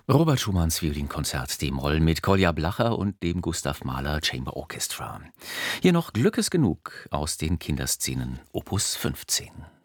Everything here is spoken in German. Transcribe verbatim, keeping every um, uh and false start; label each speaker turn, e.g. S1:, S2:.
S1: Robert Schumanns Violinkonzert D-Moll mit Kolja Blacher und dem Gustav Mahler Chamber Orchestra. Hier noch Glück ist genug aus den Kinderszenen Opus fünfzehn.